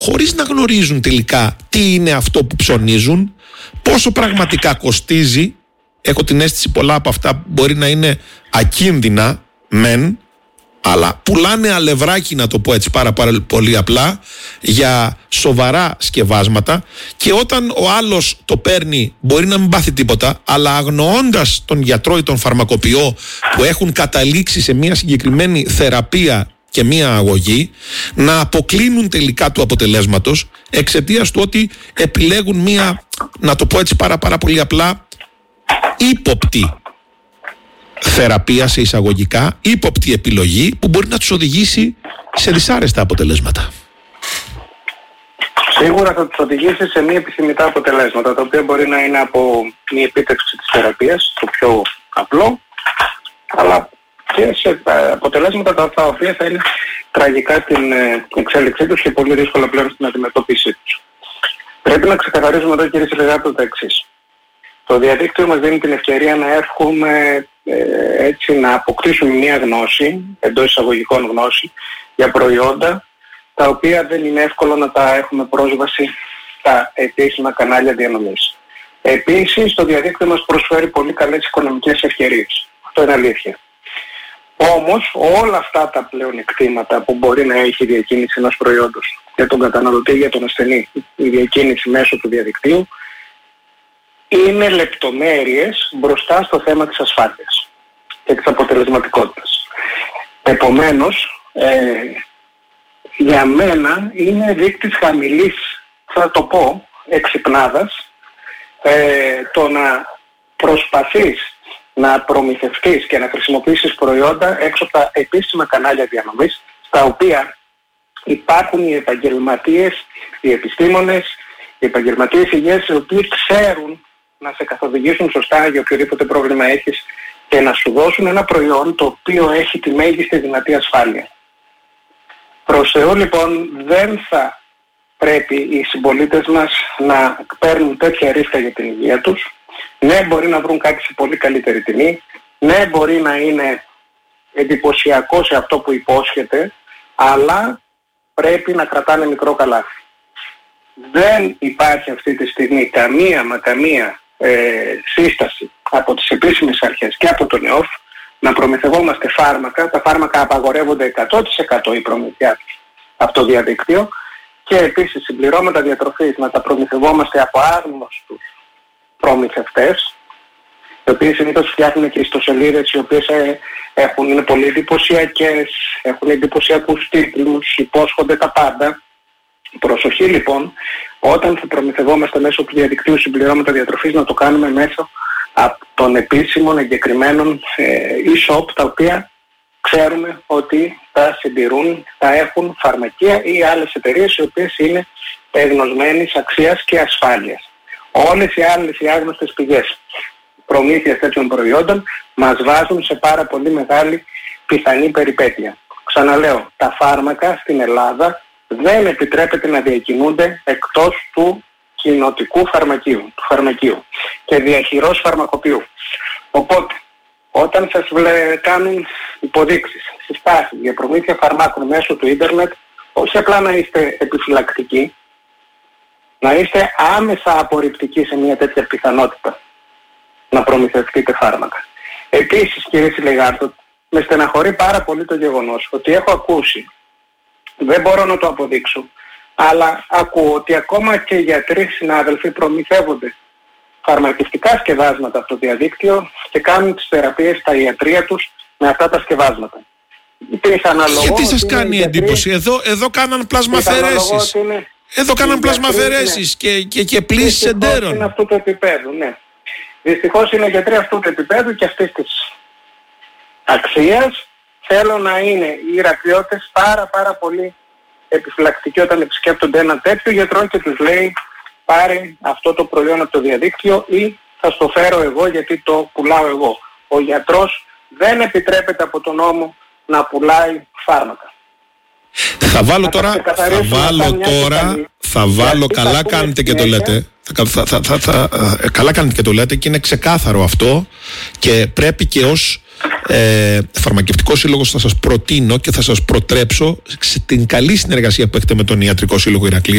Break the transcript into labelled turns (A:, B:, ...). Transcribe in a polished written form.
A: χωρίς να γνωρίζουν τελικά τι είναι αυτό που ψωνίζουν, πόσο πραγματικά κοστίζει. Έχω την αίσθηση πολλά από αυτά μπορεί να είναι ακίνδυνα, μεν, αλλά πουλάνε αλευράκι, να το πω έτσι πάρα πολύ απλά, για σοβαρά σκευάσματα, και όταν ο άλλος το παίρνει μπορεί να μην πάθει τίποτα, αλλά αγνοώντας τον γιατρό ή τον φαρμακοποιό που έχουν καταλήξει σε μια συγκεκριμένη θεραπεία και μια αγωγή, να αποκλίνουν τελικά του αποτελέσματος εξαιτίας του ότι επιλέγουν μια, να το πω έτσι πάρα πολύ απλά, ύποπτη θεραπεία σε εισαγωγικά, ύποπτη επιλογή που μπορεί να τους οδηγήσει σε δυσάρεστα αποτελέσματα.
B: Σίγουρα θα τους οδηγήσει σε μη επιθυμητά αποτελέσματα, τα οποία μπορεί να είναι από μη επίτευξη της θεραπείας, το πιο απλό, αλλά και σε αποτελέσματα τα οποία θα είναι τραγικά την εξέλιξή τους και πολύ δύσκολα πλέον στην αντιμετώπιση τους. Πρέπει να ξεκαθαρίζουμε εδώ, κύριε Σιλεγάτο, τα εξής. Το διαδίκτυο μας δίνει την ευκαιρία να έρχομαι έτσι να αποκτήσουμε μια γνώση, εντός εισαγωγικών γνώση, για προϊόντα τα οποία δεν είναι εύκολο να τα έχουμε πρόσβαση στα επίσημα κανάλια διανομής. Επίσης, το διαδίκτυο μας προσφέρει πολύ καλές οικονομικές ευκαιρίες. Αυτό είναι αλήθεια. Όμως, όλα αυτά τα πλεονεκτήματα που μπορεί να έχει η διακίνηση ενός προϊόντος για τον καταναλωτή, για τον ασθενή, η διακίνηση μέσω του διαδικτύου, είναι λεπτομέρειες μπροστά στο θέμα της ασφάλειας και της αποτελεσματικότητας. Επομένως, για μένα είναι δείκτης χαμηλής, θα το πω, εξυπνάδας, το να προσπαθείς να προμηθευτείς και να χρησιμοποιήσεις προϊόντα έξω από τα επίσημα κανάλια διανομής, στα οποία υπάρχουν οι επαγγελματίες, οι επιστήμονες, οι επαγγελματίες υγείας, οι οποίοι ξέρουν να σε καθοδηγήσουν σωστά για οποιοδήποτε πρόβλημα έχεις και να σου δώσουν ένα προϊόν το οποίο έχει τη μέγιστη δυνατή ασφάλεια. Προς Θεού, λοιπόν, δεν θα πρέπει οι συμπολίτες μας να παίρνουν τέτοια ρίσκα για την υγεία τους. Ναι, μπορεί να βρουν κάτι σε πολύ καλύτερη τιμή. Ναι, μπορεί να είναι εντυπωσιακό σε αυτό που υπόσχεται, αλλά πρέπει να κρατάνε μικρό καλάθι. Δεν υπάρχει αυτή τη στιγμή καμία σύσταση από τις επίσημες αρχές και από τον ΕΟΦ να προμηθευόμαστε φάρμακα. Τα φάρμακα απαγορεύονται 100% η προμηθειά τους από το διαδίκτυο, και επίσης συμπληρώματα διατροφής να τα προμηθευόμαστε από άγνωστους προμηθευτές, οι οποίοι συνήθως φτιάχνουν και ιστοσελίδες οι οποίες είναι πολύ εντυπωσιακές, έχουν εντυπωσιακούς τίτλους, υπόσχονται τα πάντα. Προσοχή λοιπόν, όταν θα προμηθευόμαστε μέσω του διαδικτύου συμπληρώματα διατροφής, να το κάνουμε μέσω από των επίσημων εγκεκριμένων e-shop, τα οποία ξέρουμε ότι τα συντηρούν, τα έχουν φαρμακεία ή άλλες εταιρείες οι οποίες είναι εγνωσμένης αξίας και ασφάλειας. Όλες οι άλλες οι άγνωστες πηγές προμήθειας τέτοιων προϊόντων μας βάζουν σε πάρα πολύ μεγάλη πιθανή περιπέτεια. Ξαναλέω, τα φάρμακα στην Ελλάδα δεν επιτρέπεται να διακινούνται εκτός του κοινοτικού φαρμακείου και διαχειρός φαρμακοποιού. Οπότε, όταν σας κάνουν υποδείξεις, συστάσεις για προμήθεια φαρμάκων μέσω του ίντερνετ, όχι απλά να είστε επιφυλακτικοί, να είστε άμεσα απορριπτικοί σε μια τέτοια πιθανότητα να προμηθευτείτε φάρμακα. Επίσης, κύριε Σιλεγάρτο, με στεναχωρεί πάρα πολύ το γεγονός ότι έχω ακούσει, δεν μπορώ να το αποδείξω, αλλά ακούω ότι ακόμα και γιατροί συνάδελφοι προμηθεύονται φαρμακευτικά σκευάσματα από το διαδίκτυο και κάνουν τις θεραπείες στα ιατρεία τους με αυτά τα σκευάσματα.
A: Γιατί σας κάνει εντύπωση? Εδώ κάναν πλασμαφαιρέσεις. Εδώ κάναν πλασμαφαιρέσεις και πλήσεις εντέρων.
B: Είναι αυτού του επίπεδου, ναι. Δυστυχώς είναι γιατροί αυτού του επίπεδου και αυτής της αξίας. Θέλω να είναι οι Ηρακλειώτες πάρα πολύ επιφυλακτικοί όταν επισκέπτονται ένα τέτοιο γιατρό και τους λέει πάρε αυτό το προϊόν από το διαδίκτυο ή θα στο φέρω εγώ γιατί το πουλάω εγώ. Ο γιατρός δεν επιτρέπεται από τον νόμο να πουλάει φάρμακα.
A: Θα βάλω, καλά κάνετε και το λέτε. Καλά κάνετε και το λέτε και είναι ξεκάθαρο αυτό, και πρέπει και ως Φαρμακευτικός Σύλλογος θα σας προτείνω και θα σας προτρέψω στην καλή συνεργασία που έχετε με τον Ιατρικό Σύλλογο Ηρακλείου